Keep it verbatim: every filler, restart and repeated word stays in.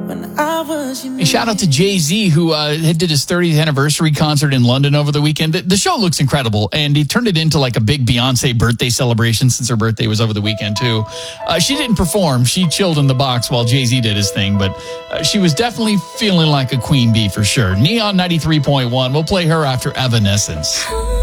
Hey, shout out to Jay-Z, who uh, did his thirtieth anniversary concert in London over the weekend. The, the show looks incredible, and he turned it into like a big Beyonce birthday celebration since her birthday was over the weekend, too. Uh, she didn't perform. She chilled in the box while Jay-Z did his thing, but uh, she was definitely feeling like a queen bee for sure. Neon ninety-three point one. We'll play her after Evanescence.